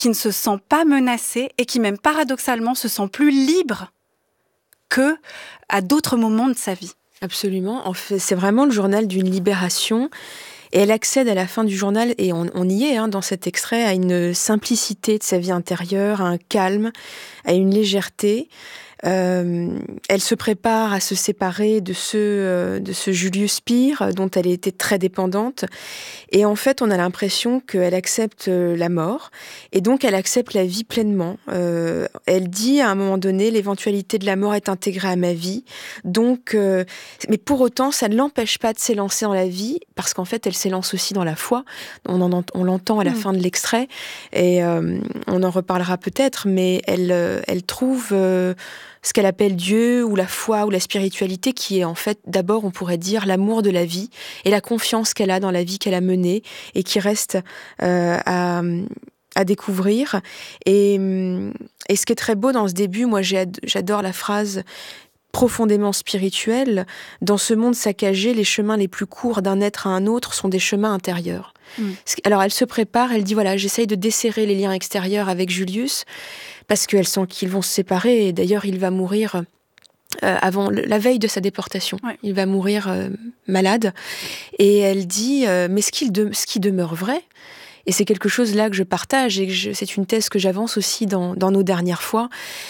qui ne se sent pas menacée et qui même paradoxalement se sent plus libre que à d'autres moments de sa vie. Absolument. En fait, c'est vraiment le journal d'une libération. Et elle accède à la fin du journal, et on y est dans cet extrait, à une simplicité de sa vie intérieure, à un calme, à une légèreté. Elle se prépare à se séparer de ce Julius Spire dont elle était très dépendante. Et en fait, on a l'impression qu'elle accepte la mort et donc elle accepte la vie pleinement. Elle dit à un moment donné, l'éventualité de la mort est intégrée à ma vie. Donc, mais pour autant, ça ne l'empêche pas de s'élancer dans la vie parce qu'en fait, elle s'élance aussi dans la foi. On l'entend à la fin de l'extrait et on en reparlera peut-être, mais elle trouve ce qu'elle appelle Dieu ou la foi ou la spiritualité qui est en fait, d'abord on pourrait dire l'amour de la vie et la confiance qu'elle a dans la vie qu'elle a menée et qui reste à découvrir. Et ce qui est très beau dans ce début, moi j'adore la phrase profondément spirituelle. Dans ce monde saccagé, les chemins les plus courts d'un être à un autre sont des chemins intérieurs. Alors elle se prépare, elle dit voilà, j'essaye de desserrer les liens extérieurs avec Julius parce qu'elle sent qu'ils vont se séparer et d'ailleurs il va mourir avant la veille de sa déportation. Ouais. Il va mourir malade et elle dit mais ce qui demeure vrai, et c'est quelque chose là que je partage et c'est une thèse que j'avance aussi dans nos dernières fois,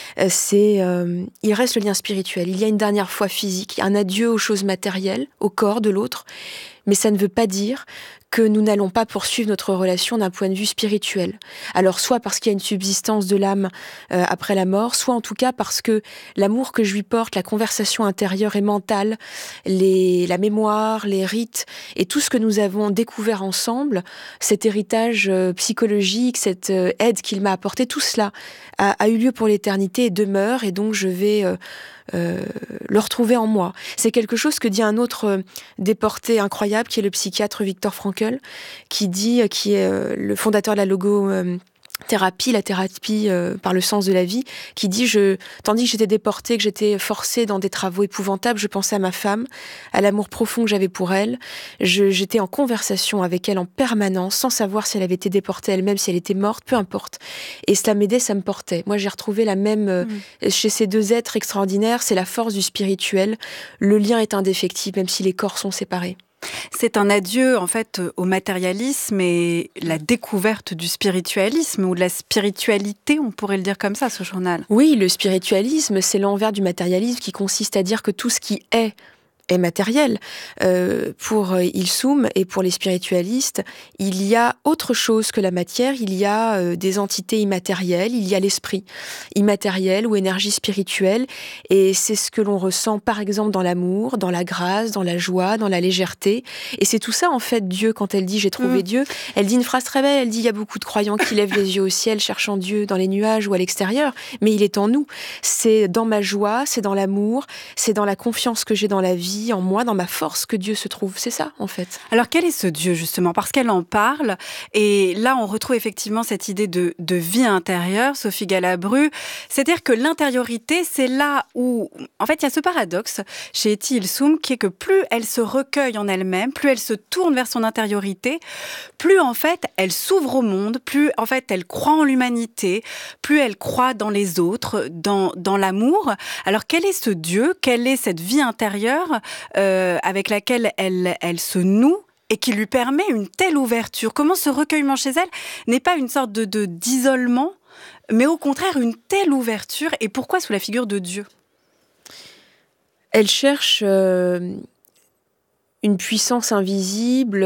il reste le lien spirituel, il y a une dernière foi physique, un adieu aux choses matérielles, au corps de l'autre, mais ça ne veut pas dire que nous n'allons pas poursuivre notre relation d'un point de vue spirituel. Alors soit parce qu'il y a une subsistance de l'âme après la mort, soit en tout cas parce que l'amour que je lui porte, la conversation intérieure et mentale, la mémoire, les rites et tout ce que nous avons découvert ensemble, cet héritage psychologique, cette aide qu'il m'a apporté, tout cela a eu lieu pour l'éternité et demeure, et donc je vais le retrouver en moi. C'est quelque chose que dit un autre déporté incroyable, qui est le psychiatre Viktor Frankl, qui est le fondateur de la logothérapie, la thérapie par le sens de la vie, qui dit tandis que j'étais déportée, que j'étais forcée dans des travaux épouvantables, je pensais à ma femme, à l'amour profond que j'avais pour elle. J'étais en conversation avec elle en permanence, sans savoir si elle avait été déportée elle-même, si elle était morte, peu importe. Et cela m'aidait, ça me portait. Moi, j'ai retrouvé la même chez ces deux êtres extraordinaires, c'est la force du spirituel. Le lien est indéfectible, même si les corps sont séparés. C'est un adieu, en fait, au matérialisme et la découverte du spiritualisme ou de la spiritualité, on pourrait le dire comme ça, ce journal. Oui, le spiritualisme, c'est l'envers du matérialisme qui consiste à dire que tout ce qui est matériel. Pour Ilsum et pour les spiritualistes, il y a autre chose que la matière, il y a des entités immatérielles, il y a l'esprit immatériel ou énergie spirituelle, et c'est ce que l'on ressent par exemple dans l'amour, dans la grâce, dans la joie, dans la légèreté, et c'est tout ça en fait Dieu. Quand elle dit j'ai trouvé Dieu, elle dit une phrase très belle, elle dit il y a beaucoup de croyants qui lèvent les yeux au ciel cherchant Dieu dans les nuages ou à l'extérieur, mais il est en nous, c'est dans ma joie, c'est dans l'amour, c'est dans la confiance que j'ai dans la vie, en moi, dans ma force que Dieu se trouve. C'est ça, en fait. Alors, quel est ce Dieu, justement? Parce qu'elle en parle, et là, on retrouve effectivement cette idée de vie intérieure, Sophie Galabru. C'est-à-dire que l'intériorité, c'est là où... En fait, il y a ce paradoxe chez Etty Hillesum, qui est que plus elle se recueille en elle-même, plus elle se tourne vers son intériorité, plus, en fait, elle s'ouvre au monde, plus, en fait, elle croit en l'humanité, plus elle croit dans les autres, dans l'amour. Alors, quel est ce Dieu? Quelle est cette vie intérieure avec laquelle elle se noue et qui lui permet une telle ouverture? Comment ce recueillement chez elle n'est pas une sorte d'isolement, mais au contraire une telle ouverture? Et pourquoi sous la figure de Dieu? Elle cherche une puissance invisible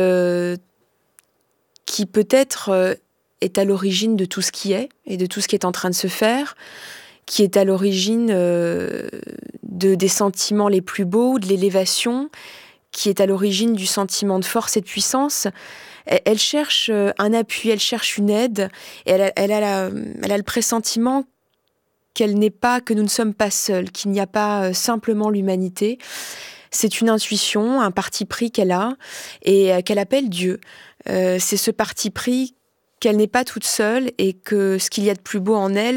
qui peut-être est à l'origine de tout ce qui est et de tout ce qui est en train de se faire, qui est à l'origine des sentiments les plus beaux, de l'élévation, qui est à l'origine du sentiment de force et de puissance. Elle cherche un appui, elle cherche une aide, et elle a le pressentiment que nous ne sommes pas seuls, qu'il n'y a pas simplement l'humanité. C'est une intuition, un parti pris qu'elle a, et qu'elle appelle Dieu. C'est ce parti pris qu'elle n'est pas toute seule, et que ce qu'il y a de plus beau en elle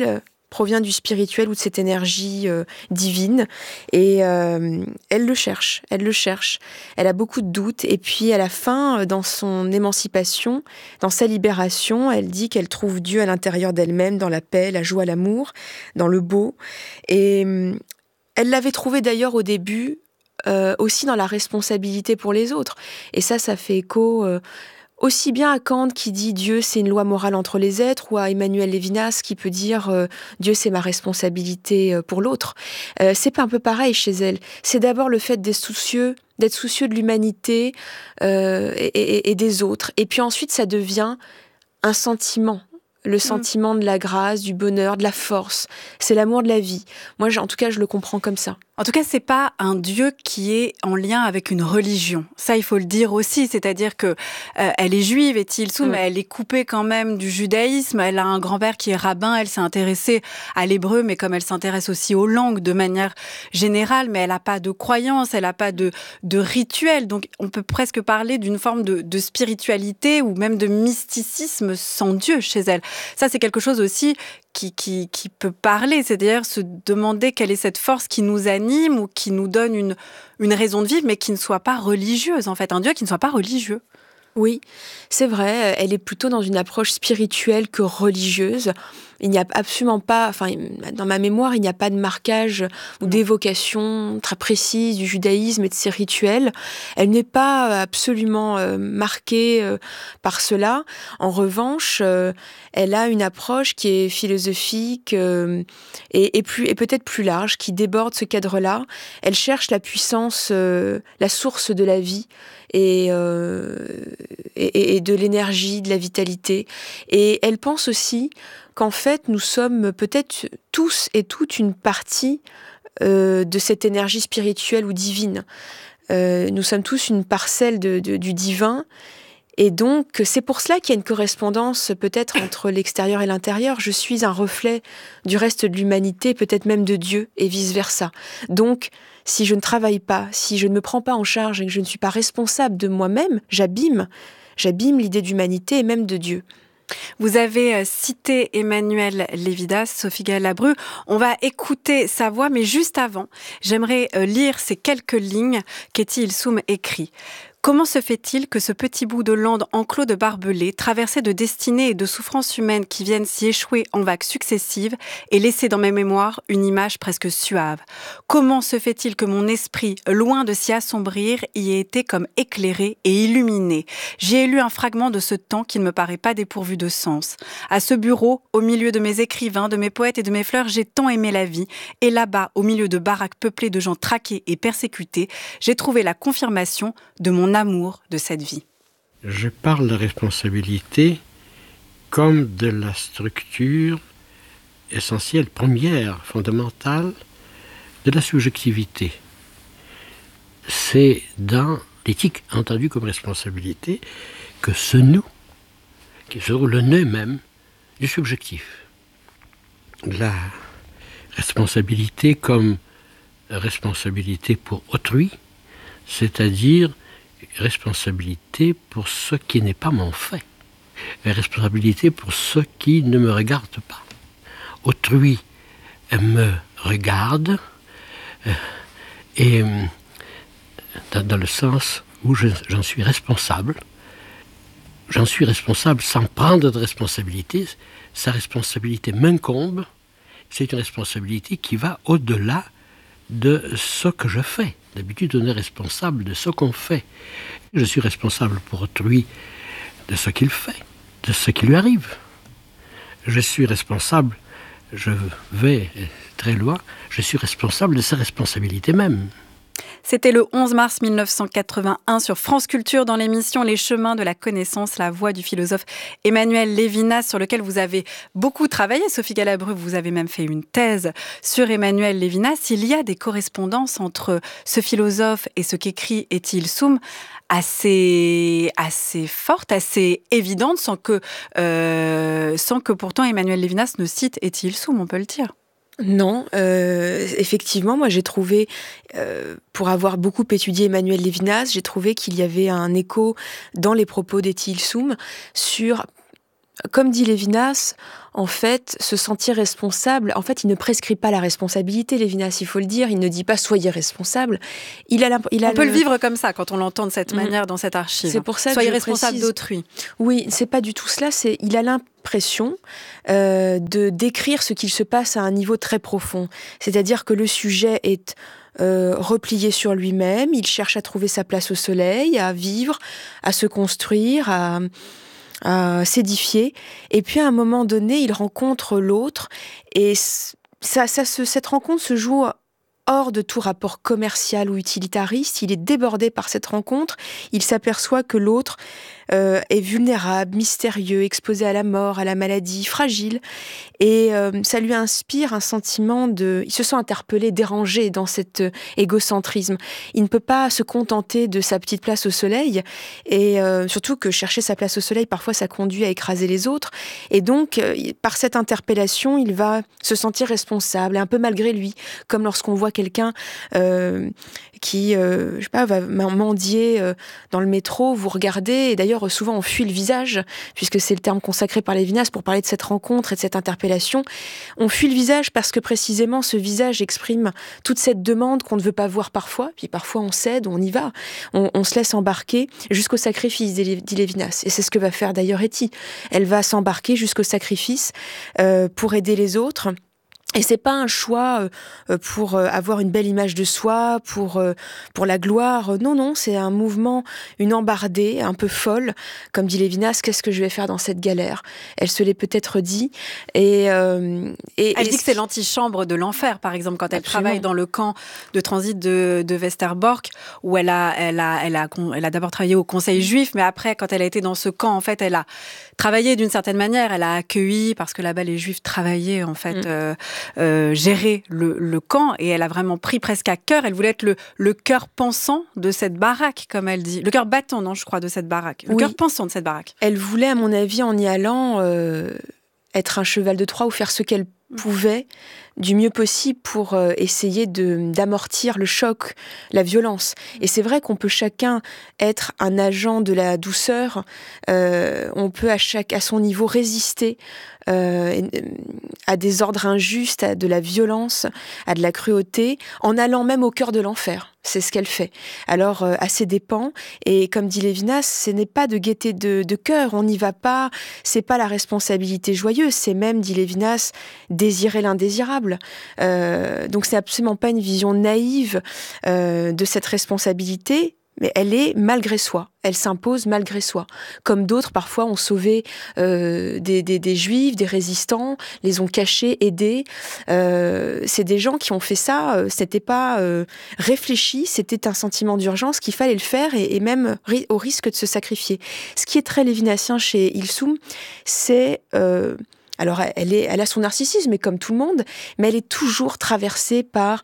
provient du spirituel ou de cette énergie divine. Et elle le cherche. Elle a beaucoup de doutes. Et puis, à la fin, dans son émancipation, dans sa libération, elle dit qu'elle trouve Dieu à l'intérieur d'elle-même, dans la paix, la joie, l'amour, dans le beau. Et elle l'avait trouvé d'ailleurs au début aussi dans la responsabilité pour les autres. Et ça fait écho aussi bien à Kant qui dit Dieu c'est une loi morale entre les êtres, ou à Emmanuel Levinas qui peut dire Dieu c'est ma responsabilité pour l'autre. C'est pas un peu pareil chez elle. C'est d'abord le fait d'être soucieux de l'humanité et des autres. Et puis ensuite ça devient un sentiment. Le sentiment de la grâce, du bonheur, de la force. C'est l'amour de la vie. Moi, en tout cas, je le comprends comme ça. En tout cas, c'est pas un Dieu qui est en lien avec une religion. Ça, il faut le dire aussi. C'est-à-dire que elle est juive, Etty Hillesum, mais elle est coupée quand même du judaïsme. Elle a un grand-père qui est rabbin. Elle s'est intéressée à l'hébreu, mais comme elle s'intéresse aussi aux langues de manière générale, mais elle n'a pas de croyance, elle n'a pas de rituel. Donc, on peut presque parler d'une forme de spiritualité ou même de mysticisme sans Dieu chez elle. Ça, c'est quelque chose aussi qui peut parler, c'est-à-dire se demander quelle est cette force qui nous anime ou qui nous donne une raison de vivre, mais qui ne soit pas religieuse, en fait. Un Dieu qui ne soit pas religieux. Oui, c'est vrai, elle est plutôt dans une approche spirituelle que religieuse. Il n'y a absolument pas, dans ma mémoire, il n'y a pas de marquage ou d'évocation très précise du judaïsme et de ses rituels. Elle n'est pas absolument marquée par cela. En revanche, elle a une approche qui est philosophique et peut-être plus large, qui déborde ce cadre-là. Elle cherche la puissance, la source de la vie et de l'énergie, de la vitalité. Et elle pense aussi qu'en fait, nous sommes peut-être tous et toutes une partie de cette énergie spirituelle ou divine. Nous sommes tous une parcelle du divin. Et donc, c'est pour cela qu'il y a une correspondance peut-être entre l'extérieur et l'intérieur. Je suis un reflet du reste de l'humanité, peut-être même de Dieu, et vice-versa. Donc, si je ne travaille pas, si je ne me prends pas en charge et que je ne suis pas responsable de moi-même, j'abîme l'idée d'humanité et même de Dieu. Vous avez cité Emmanuel Levinas, Sophie Galabru. On va écouter sa voix, mais juste avant, j'aimerais lire ces quelques lignes qu'Etty Hillesum écrit. Comment se fait-il que ce petit bout de lande enclos de barbelés, traversé de destinées et de souffrances humaines qui viennent s'y échouer en vagues successives, ait laissé dans mes mémoires une image presque suave? Comment se fait-il que mon esprit, loin de s'y assombrir, y ait été comme éclairé et illuminé? J'y ai lu un fragment de ce temps qui ne me paraît pas dépourvu de sens. À ce bureau, au milieu de mes écrivains, de mes poètes et de mes fleurs, j'ai tant aimé la vie. Et là-bas, au milieu de baraques peuplées de gens traqués et persécutés, j'ai trouvé la confirmation de mon amour de cette vie. Je parle de responsabilité comme de la structure essentielle, première, fondamentale de la subjectivité. C'est dans l'éthique entendue comme responsabilité que ce nous, qui se trouve le nœud même du subjectif. La responsabilité comme responsabilité pour autrui, c'est-à-dire responsabilité pour ce qui n'est pas mon fait, responsabilité pour ce qui ne me regarde pas. Autrui me regarde et dans le sens où j'en suis responsable. J'en suis responsable sans prendre de responsabilité. Sa responsabilité m'incombe. C'est une responsabilité qui va au-delà de ce que je fais. D'habitude, on est responsable de ce qu'on fait. Je suis responsable pour autrui de ce qu'il fait, de ce qui lui arrive. Je suis responsable, je vais très loin, je suis responsable de sa responsabilité même. C'était le 11 mars 1981 sur France Culture dans l'émission Les chemins de la connaissance, la voix du philosophe Emmanuel Levinas, sur lequel vous avez beaucoup travaillé. Sophie Galabru, vous avez même fait une thèse sur Emmanuel Levinas. Il y a des correspondances entre ce philosophe et ce qu'écrit Etty Hillesum assez fortes, assez évidentes, sans que pourtant Emmanuel Levinas ne cite Etty Hillesum, on peut le dire. Non, effectivement, moi j'ai trouvé, pour avoir beaucoup étudié Emmanuel Levinas, j'ai trouvé qu'il y avait un écho dans les propos d'Etty Hillesum sur Comme dit Lévinas, en fait, se sentir responsable, en fait, il ne prescrit pas la responsabilité, Lévinas, il faut le dire, il ne dit pas « soyez responsable ». On peut le vivre comme ça, quand on l'entend de cette manière dans cette archive. C'est pour ça soyez que responsable d'autrui. Oui, c'est pas du tout cela, il a l'impression de décrire ce qu'il se passe à un niveau très profond. C'est-à-dire que le sujet est replié sur lui-même, il cherche à trouver sa place au soleil, à vivre, à se construire, à s'édifier. Et puis à un moment donné, il rencontre l'autre et cette rencontre se joue hors de tout rapport commercial ou utilitariste. Il est débordé par cette rencontre. Il s'aperçoit que l'autre est vulnérable, mystérieux, exposé à la mort, à la maladie, fragile. Et ça lui inspire un sentiment il se sent interpellé, dérangé dans cet égocentrisme. Il ne peut pas se contenter de sa petite place au soleil. Et surtout que chercher sa place au soleil, parfois, ça conduit à écraser les autres. Et donc, par cette interpellation, il va se sentir responsable, un peu malgré lui. Comme lorsqu'on voit quelqu'un qui, je sais pas, va mendier dans le métro, vous regardez, et d'ailleurs souvent on fuit le visage, puisque c'est le terme consacré par Lévinas pour parler de cette rencontre et de cette interpellation. On fuit le visage parce que précisément ce visage exprime toute cette demande qu'on ne veut pas voir parfois, puis parfois on cède, on y va, on se laisse embarquer jusqu'au sacrifice, dit Lévinas. Et c'est ce que va faire d'ailleurs Etty. Elle va s'embarquer jusqu'au sacrifice pour aider les autres. Et c'est pas un choix pour avoir une belle image de soi, pour la gloire. Non, c'est un mouvement, une embardée un peu folle. Comme dit Lévinas, qu'est-ce que je vais faire dans cette galère ? Elle se l'est peut-être dit. Elle dit que c'est l'antichambre de l'enfer, par exemple, quand elle travaille dans le camp de transit de Westerbork, où elle a d'abord travaillé au Conseil juif, mais après, quand elle a été dans ce camp, en fait, elle a travaillé d'une certaine manière. Elle a accueilli, parce que là-bas, les Juifs travaillaient, en fait. Gérer le camp, et elle a vraiment pris presque à cœur. Elle voulait être le cœur pensant de cette baraque, comme elle dit. Le cœur battant, non, je crois, de cette baraque. Le cœur pensant de cette baraque. Elle voulait, à mon avis, en y allant, être un cheval de Troie ou faire ce qu'elle pouvait du mieux possible pour essayer d'amortir le choc, la violence. Et c'est vrai qu'on peut chacun être un agent de la douceur, on peut à son niveau résister à des ordres injustes, à de la violence, à de la cruauté, en allant même au cœur de l'enfer. C'est ce qu'elle fait. Alors, à ses dépens, et comme dit Lévinas, ce n'est pas de gaieté de cœur, on n'y va pas, c'est pas la responsabilité joyeuse, c'est même, dit Lévinas, désirer l'indésirable. Donc c'est absolument pas une vision naïve de cette responsabilité, mais elle est malgré soi, elle s'impose malgré soi. Comme d'autres, parfois, ont sauvé des juifs, des résistants, les ont cachés, aidés. C'est des gens qui ont fait ça, c'était pas réfléchi, c'était un sentiment d'urgence qu'il fallait le faire, et même au risque de se sacrifier. Ce qui est très lévinassien chez Ilsoum, c'est... alors, elle a son narcissisme, comme tout le monde, mais elle est toujours traversée par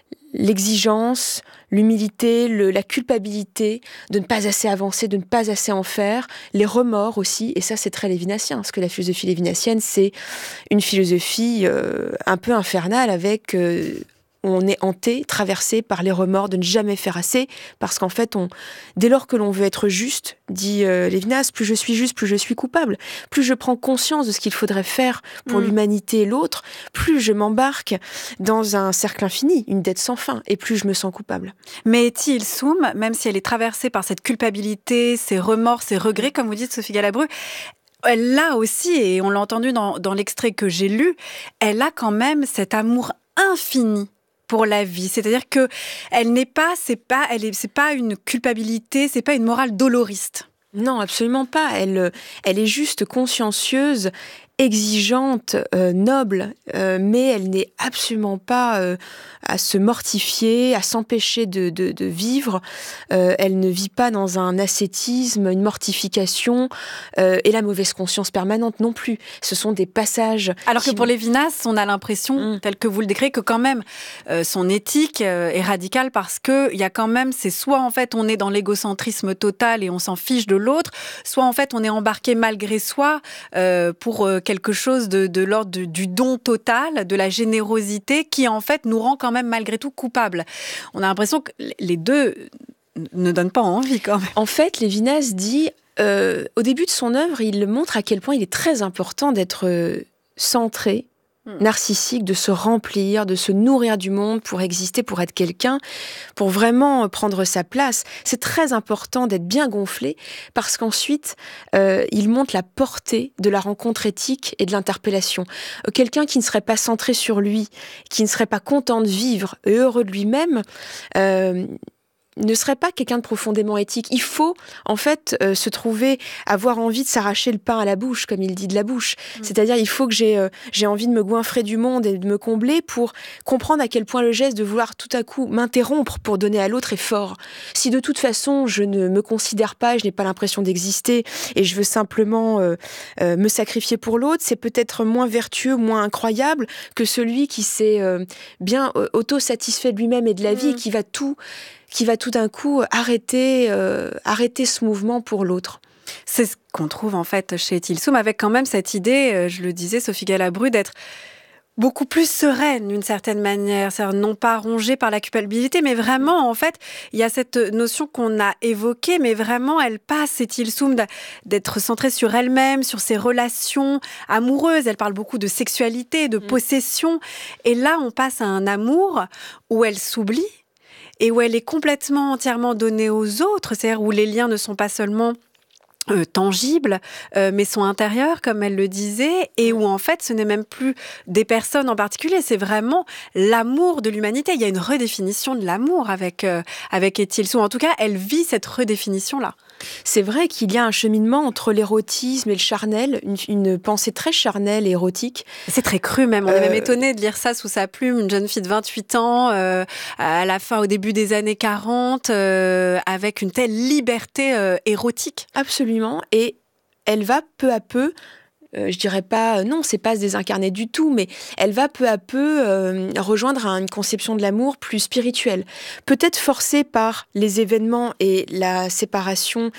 l'exigence, l'humilité, la culpabilité de ne pas assez avancer, de ne pas assez en faire, les remords aussi, et ça c'est très lévinassien, parce que la philosophie lévinassienne c'est une philosophie un peu infernale avec... on est hanté, traversé par les remords de ne jamais faire assez, parce qu'en fait, dès lors que l'on veut être juste, dit Lévinas, plus je suis juste, plus je suis coupable. Plus je prends conscience de ce qu'il faudrait faire pour l'humanité et l'autre, plus je m'embarque dans un cercle infini, une dette sans fin, et plus je me sens coupable. Mais Etty Ilsoum, même si elle est traversée par cette culpabilité, ces remords, ces regrets, comme vous dites, Sophie Galabru, elle a aussi, et on l'a entendu dans l'extrait que j'ai lu, elle a quand même cet amour infini pour la vie, c'est-à-dire que c'est pas une culpabilité, c'est pas une morale doloriste. Non, absolument pas. Elle est juste consciencieuse, exigeante, noble, mais elle n'est absolument pas à se mortifier, à s'empêcher de vivre. Elle ne vit pas dans un ascétisme, une mortification et la mauvaise conscience permanente non plus. Ce sont des passages... Alors que pour Lévinas, on a l'impression, tel que vous le décrivez, que quand même son éthique est radicale, parce qu'il y a quand même, c'est soit en fait on est dans l'égocentrisme total et on s'en fiche de l'autre, soit en fait on est embarqué malgré soi pour quelque chose de l'ordre du don total, de la générosité, qui en fait nous rend quand même malgré tout coupables. On a l'impression que les deux ne donnent pas envie quand même. En fait, Lévinas dit au début de son œuvre, il montre à quel point il est très important d'être centré, narcissique, de se remplir, de se nourrir du monde pour exister, pour être quelqu'un, pour vraiment prendre sa place. C'est très important d'être bien gonflé parce qu'ensuite, il montre la portée de la rencontre éthique et de l'interpellation. Quelqu'un qui ne serait pas centré sur lui, qui ne serait pas content de vivre et heureux de lui-même, ne serait pas quelqu'un de profondément éthique. Il faut, en fait, se trouver, avoir envie de s'arracher le pain à la bouche, comme il dit de la bouche. C'est-à-dire, il faut que j'ai envie de me goinfrer du monde et de me combler pour comprendre à quel point le geste de vouloir tout à coup m'interrompre pour donner à l'autre est fort. Si de toute façon, je ne me considère pas, je n'ai pas l'impression d'exister et je veux simplement me sacrifier pour l'autre, c'est peut-être moins vertueux, moins incroyable que celui qui s'est bien auto-satisfait de lui-même et de la vie et qui va tout d'un coup arrêter ce mouvement pour l'autre. C'est ce qu'on trouve en fait chez Tilsoum, avec quand même cette idée, je le disais, Sophie Galabru, d'être beaucoup plus sereine d'une certaine manière, c'est-à-dire non pas rongée par la culpabilité, mais vraiment, en fait, il y a cette notion qu'on a évoquée, mais vraiment, elle passe, c'est Tilsoum, d'être centrée sur elle-même, sur ses relations amoureuses. Elle parle beaucoup de sexualité, de possession. Et là, on passe à un amour où elle s'oublie, et où elle est complètement, entièrement donnée aux autres, c'est-à-dire où les liens ne sont pas seulement tangibles, mais sont intérieurs, comme elle le disait, et où en fait, ce n'est même plus des personnes en particulier, c'est vraiment l'amour de l'humanité. Il y a une redéfinition de l'amour avec Tilsoum. En tout cas, elle vit cette redéfinition-là. C'est vrai qu'il y a un cheminement entre l'érotisme et le charnel, une pensée très charnelle et érotique. C'est très cru même, on est même étonné de lire ça sous sa plume, une jeune fille de 28 ans, à la fin, au début des années 40, avec une telle liberté érotique. Absolument, et elle va peu à peu, je dirais pas, non, c'est pas se désincarner du tout, mais elle va peu à peu rejoindre une conception de l'amour plus spirituelle. Peut-être forcée par les événements et la séparation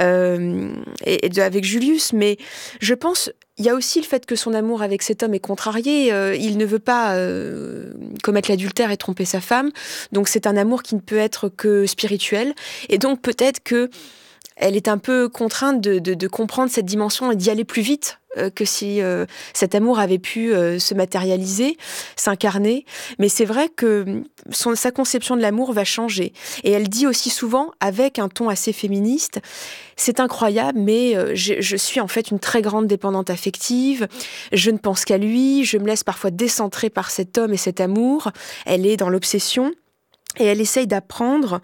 avec Julius, mais je pense, il y a aussi le fait que son amour avec cet homme est contrarié. Il ne veut pas commettre l'adultère et tromper sa femme, donc c'est un amour qui ne peut être que spirituel, et donc peut-être que elle est un peu contrainte de comprendre cette dimension et d'y aller plus vite que si cet amour avait pu se matérialiser, s'incarner. Mais c'est vrai que sa conception de l'amour va changer. Et elle dit aussi souvent, avec un ton assez féministe, c'est incroyable, mais je suis en fait une très grande dépendante affective, je ne pense qu'à lui, je me laisse parfois décentrer par cet homme et cet amour. Elle est dans l'obsession et elle essaye d'apprendre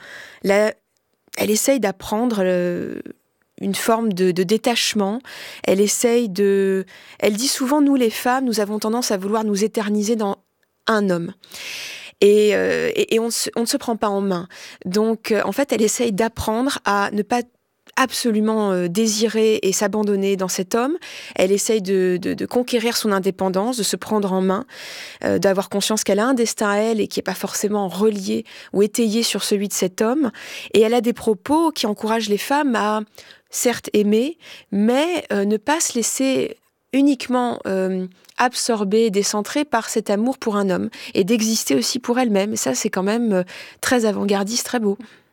une forme de détachement. Elle dit souvent, nous les femmes, nous avons tendance à vouloir nous éterniser dans un homme. Et on ne se prend pas en main. Donc, en fait, elle essaye d'apprendre à ne pas absolument désirer et s'abandonner dans cet homme. Elle essaye de conquérir son indépendance, de se prendre en main, d'avoir conscience qu'elle a un destin à elle et qui n'est pas forcément relié ou étayé sur celui de cet homme. Et elle a des propos qui encouragent les femmes à, certes, aimer, mais ne pas se laisser uniquement absorbée, décentrée par cet amour pour un homme et d'exister aussi pour elle-même. Et ça, c'est quand même très avant-gardiste, très beau.